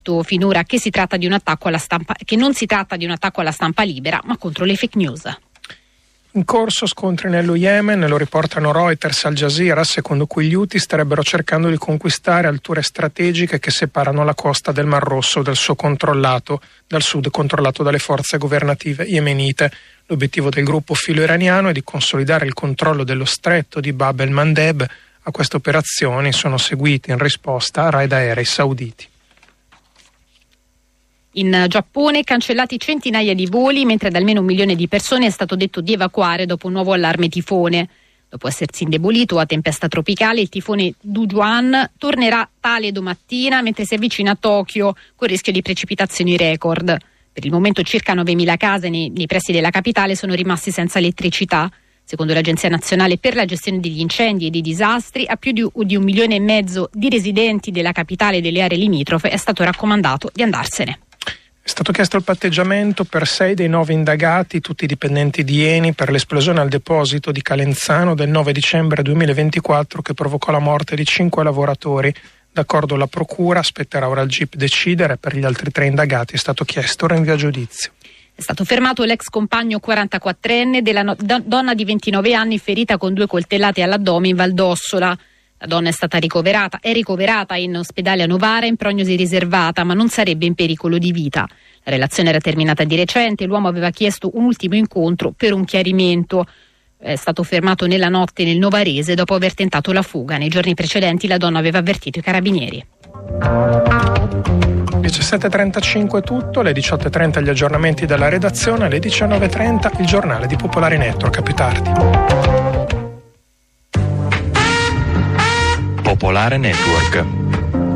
detto finora che si tratta di un attacco alla stampa, che non si tratta di un attacco alla stampa libera, ma contro le fake news. In corso scontri nello Yemen, lo riportano Reuters e Al Jazeera, secondo cui gli Houthi starebbero cercando di conquistare alture strategiche che separano la costa del Mar Rosso dal sud controllato dalle forze governative yemenite. L'obiettivo del gruppo filo-iraniano è di consolidare il controllo dello stretto di Bab el-Mandeb. A queste operazioni sono seguiti in risposta raid aerei sauditi. In Giappone cancellati centinaia di voli, mentre ad almeno 1 milione di persone è stato detto di evacuare dopo un nuovo allarme tifone. Dopo essersi indebolito a tempesta tropicale, il tifone Dujuan tornerà tale domattina mentre si avvicina a Tokyo con rischio di precipitazioni record. Per il momento circa 9.000 case nei pressi della capitale sono rimasti senza elettricità. Secondo l'Agenzia Nazionale per la Gestione degli Incendi e dei Disastri, a più di 1,5 milioni di residenti della capitale e delle aree limitrofe è stato raccomandato di andarsene. È stato chiesto il patteggiamento per 6 dei 9 indagati, tutti dipendenti di Eni, per l'esplosione al deposito di Calenzano del 9 dicembre 2024 che provocò la morte di 5 lavoratori. D'accordo alla procura, spetterà ora al GIP decidere. Per gli altri 3 indagati è stato chiesto rinvio a giudizio. È stato fermato l'ex compagno 44enne della donna di 29 anni ferita con 2 coltellate all'addome in Valdossola. La donna è ricoverata in ospedale a Novara in prognosi riservata, ma non sarebbe in pericolo di vita. La relazione era terminata di recente, l'uomo aveva chiesto un ultimo incontro per un chiarimento. È stato fermato nella notte nel Novarese dopo aver tentato la fuga. Nei giorni precedenti la donna aveva avvertito i carabinieri. 17.35 tutto, alle 18.30 gli aggiornamenti della redazione, alle 19.30 il giornale di Popolare Network. A più tardi. Popolare Network.